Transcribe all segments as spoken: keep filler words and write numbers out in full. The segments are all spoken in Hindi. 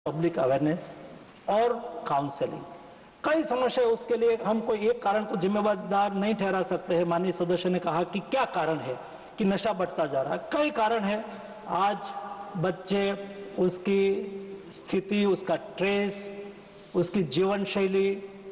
पब्लिक अवेयरनेस और काउंसलिंग। कई समस्या उसके लिए हम कोई एक कारण को जिम्मेदार नहीं ठहरा सकते हैं। माननीय सदस्य ने कहा कि क्या कारण है कि नशा बढ़ता जा रहा है। कई कारण है। आज बच्चे, उसकी स्थिति, उसका ट्रेस, उसकी जीवन शैली,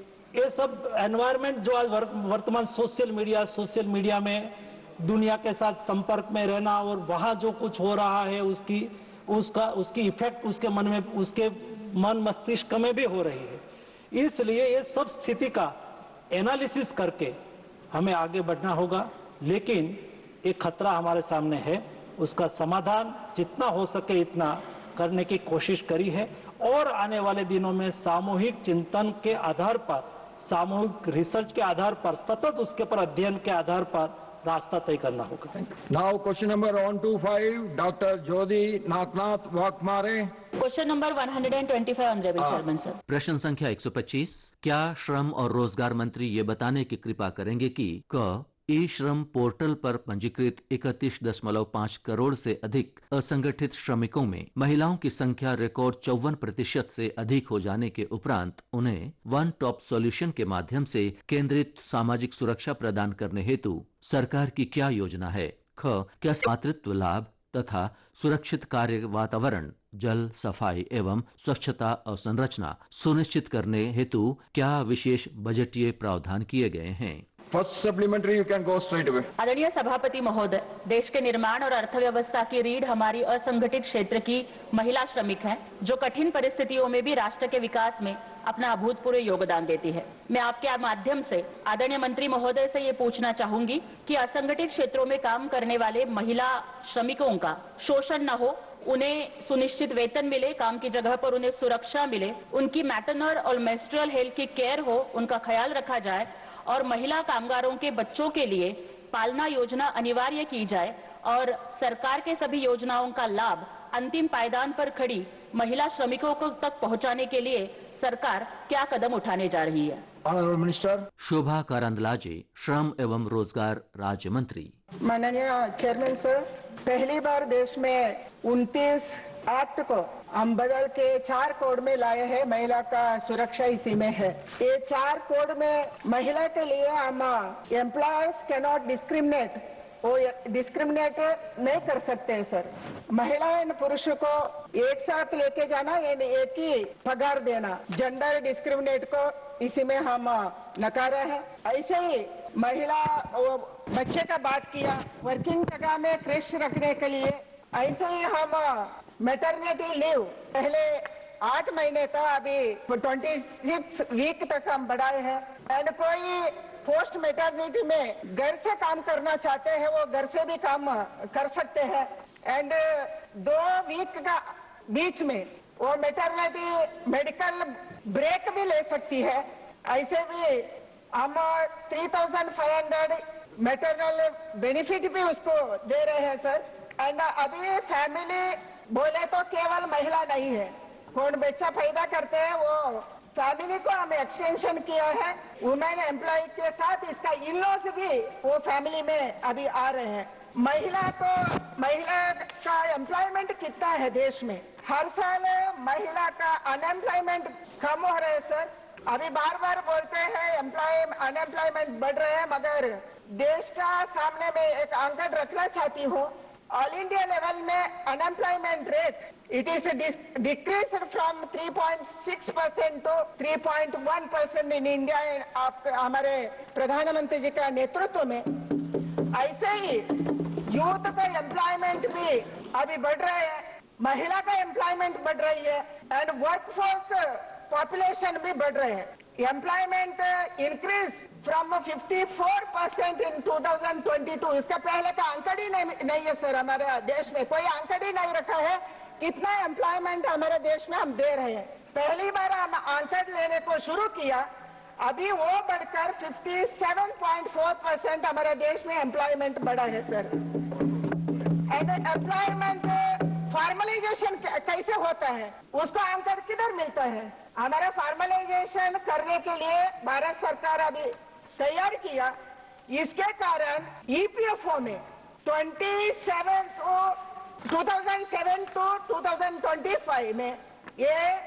ये सब एनवायरमेंट जो आज वर्तमान सोशल मीडिया सोशल मीडिया में दुनिया के साथ संपर्क में रहना और वहां जो कुछ हो रहा है उसकी उसका उसकी इफेक्ट उसके मन में, उसके मन मस्तिष्क में भी हो रही है। इसलिए ये सब स्थिति का एनालिसिस करके हमें आगे बढ़ना होगा। लेकिन एक खतरा हमारे सामने है, उसका समाधान जितना हो सके इतना करने की कोशिश करी है और आने वाले दिनों में सामूहिक चिंतन के आधार पर, सामूहिक रिसर्च के आधार पर, सतत उसके पर अध्ययन के आधार पर रास्ता तय करना होगा। Now question number one two five, doctor ज्योति Nagnath वाकमारे। Question number one hundred twenty five honourable chairman sir. प्रश्न संख्या एक सौ पच्चीस, क्या श्रम और रोजगार मंत्री ये बताने की कृपा करेंगे कि क ई श्रम पोर्टल पर पंजीकृत इकतीस दशमलव पाँच करोड़ से अधिक असंगठित श्रमिकों में महिलाओं की संख्या रिकॉर्ड चौवन प्रतिशत से अधिक हो जाने के उपरांत उन्हें वन टॉप सॉल्यूशन के माध्यम से केंद्रित सामाजिक सुरक्षा प्रदान करने हेतु सरकार की क्या योजना है? ख क्या मातृत्व लाभ तथा सुरक्षित कार्य वातावरण, जल, सफाई एवं स्वच्छता अवसंरचना सुनिश्चित करने हेतु क्या विशेष बजटीय प्रावधान किए गए हैं? First supplementary, you can go straight away. आदरणीय सभापति महोदय, देश के निर्माण और अर्थव्यवस्था की रीढ़ हमारी असंगठित क्षेत्र की महिला श्रमिक हैं, जो कठिन परिस्थितियों में भी राष्ट्र के विकास में अपना अभूतपूर्व योगदान देती है। मैं आपके माध्यम से आदरणीय मंत्री महोदय से ये पूछना चाहूंगी कि असंगठित क्षेत्रों में काम करने वाले महिला श्रमिकों का शोषण न हो, उन्हें सुनिश्चित वेतन मिले, काम की जगह पर उन्हें सुरक्षा मिले, उनकी मैटरनल और मेंस्ट्रुअल हेल्थ की केयर हो, उनका ख्याल रखा जाए और महिला कामगारों के बच्चों के लिए पालना योजना अनिवार्य की जाए और सरकार के सभी योजनाओं का लाभ अंतिम पायदान पर खड़ी महिला श्रमिकों को तक पहुंचाने के लिए सरकार क्या कदम उठाने जा रही है? ऑनरेबल मिनिस्टर शोभा करंदलाजे, श्रम एवं रोजगार राज्य मंत्री। माननीय चेयरमैन सर, पहली बार देश में उनतीस एक्ट को हम बदल के चार कोड में लाए हैं। महिला का सुरक्षा इसी में है। ये चार कोड में महिला के लिए हम एम्प्लॉयर्स कैन नॉट डिस्क्रिमिनेट, वो डिस्क्रिमिनेट नहीं कर सकते हैं सर। महिला और पुरुषों को एक साथ लेके जाना, यानी एक ही पगार देना, जेंडर डिस्क्रिमिनेट को इसी में हम नकारा है। ऐसे ही महिला वो बच्चे का बात किया, वर्किंग जगह में क्रेश रखने के लिए, ऐसे ही हम मैटरनिटी लीव पहले आठ महीने था, अभी ट्वेंटी सिक्स वीक तक हम बढ़ाए हैं। एंड कोई पोस्ट मैटरनिटी में घर से काम करना चाहते हैं, वो घर से भी काम कर सकते हैं। एंड दो वीक का बीच में वो मैटरनिटी मेडिकल ब्रेक भी ले सकती है। ऐसे भी हम three thousand five hundred maternal benefit भी उसको दे रहे हैं सर। एंड अभी फैमिली बोले तो केवल महिला नहीं है, कौन बच्चा पैदा करते हैं वो फैमिली को हमें एक्सटेंशन किया है। वुमेन एम्प्लॉय के साथ इसका इन-लॉज भी वो फैमिली में अभी आ रहे हैं। महिला को महिला का एम्प्लॉयमेंट कितना है देश में? हर साल महिला का अनएम्प्लॉयमेंट कम हो रहा है सर। अभी बार बार बोलते हैं एम्प्लॉय अनएम्प्लॉयमेंट बढ़ रहे हैं, मगर देश का सामने में एक आंकड़ा रखना चाहती हूँ। ऑल इंडिया लेवल में unemployment rate it is decrease from three point six percent to three point one percent in India. आप हमारे प्रधानमंत्री जी का नेतृत्व में ऐसे ही यूथ का एम्प्लॉयमेंट भी अभी बढ़ रहा है, महिला का एम्प्लॉयमेंट बढ़ रही है एंड वर्कफोर्स पॉपुलेशन भी बढ़ रहे हैं। Employment increase from fifty four percent in two thousand twenty two. इसका पहले का आंकड़ा ही नहीं, नहीं है सर। हमारे देश में कोई आंकड़ा ही नहीं रखा है कितना एम्प्लॉयमेंट हमारे देश में हम दे रहे हैं। पहली बार हम आंकड़ा लेने को शुरू किया, अभी वो बढ़कर fifty seven point four percent हमारे देश में एम्प्लॉयमेंट बढ़ा है सर। एंड एम्प्लॉयमेंट फॉर्मलाइजेशन कैसे होता है, उसको आंकड़ा किधर मिलता है? हमारा फॉर्मलाइजेशन करने के लिए भारत सरकार अभी तैयार किया। इसके कारण ईपीएफओ में twenty seven two thousand seven to two thousand twenty five में ये